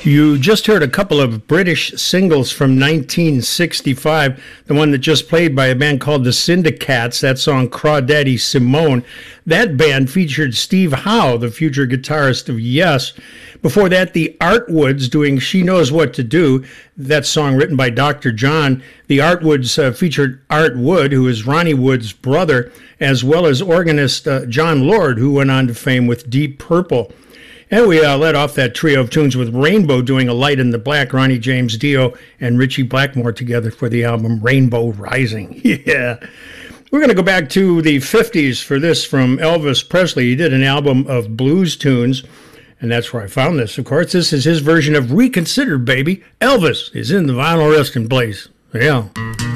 You just heard a couple of British singles from 1965. The one that just played by a band called the Syndicats, that song Crawdaddy Simone. That band featured Steve Howe, the future guitarist of Yes. Before that, the Artwoods doing She Knows What to Do, that song written by Dr. John. The Artwoods featured Art Wood, who is Ronnie Wood's brother, as well as organist John Lord, who went on to fame with Deep Purple. And we let off that trio of tunes with Rainbow doing A Light in the Black, Ronnie James Dio and Ritchie Blackmore together for the album Rainbow Rising. Yeah. We're going to go back to the 50s for this from Elvis Presley. He did an album of blues tunes, and that's where I found this, of course. This is his version of Reconsider, Baby. Elvis is in the vinyl resting place. Yeah.